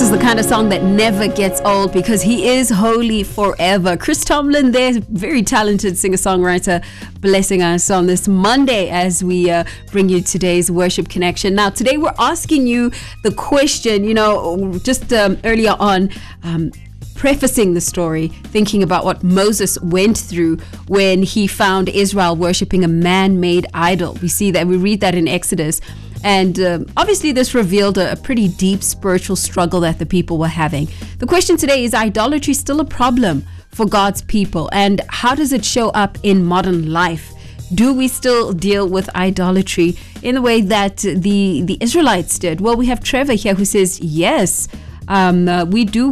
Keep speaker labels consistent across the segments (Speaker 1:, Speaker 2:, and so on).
Speaker 1: is the kind of song that never gets old because he is holy forever. Chris Tomlin there, very talented singer-songwriter, blessing us on this Monday as we bring you today's Worship Connection. Now, today we're asking you the question, just earlier on, prefacing the story, thinking about what Moses went through when he found Israel worshiping a man-made idol. We read that in Exodus. And obviously this revealed a pretty deep spiritual struggle that the people were having. The question today is idolatry still a problem for God's people? And how does it show up in modern life? Do we still deal with idolatry in the way that the Israelites did? Well, we have Trevor here who says, yes, we do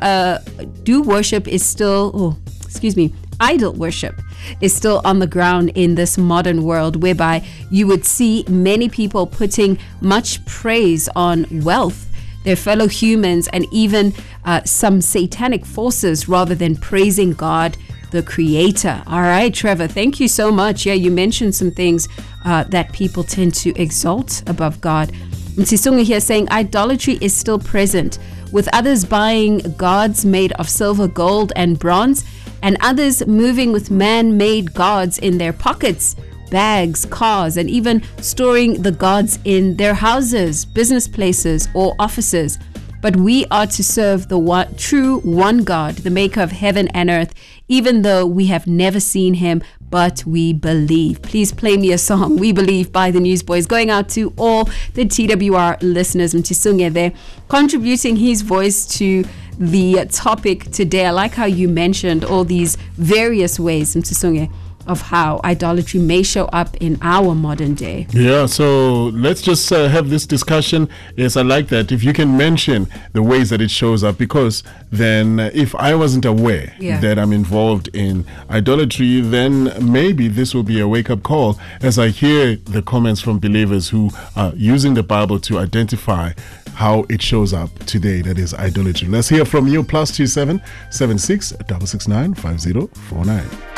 Speaker 1: worship is still, idol worship is still on the ground in this modern world, whereby you would see many people putting much praise on wealth, their fellow humans, and even some satanic forces rather than praising God, the Creator. All right, Trevor, thank you so much. Yeah, you mentioned some things that people tend to exalt above God. Mtsisunga here saying idolatry is still present, with others buying gods made of silver, gold, and bronze, and others moving with man-made gods in their pockets, bags, cars, and even storing the gods in their houses, business places, or offices. But we are to serve the true one God, the maker of heaven and earth, even though we have never seen him, but we believe. Please play me a song, We Believe by the Newsboys, going out to all the TWR listeners. Mtisunge there, contributing his voice to the topic today. I like how you mentioned all these various ways, Mtisunge, of how idolatry may show up in our modern day. Yeah,
Speaker 2: so let's just have this discussion. Yes, I like that. If you can mention the ways that it shows up, because then if I wasn't aware that I'm involved in idolatry, then maybe this will be a wake-up call as I hear the comments from believers who are using the Bible to identify how it shows up today, that is idolatry. Let's hear from you. +27 76 669 5049.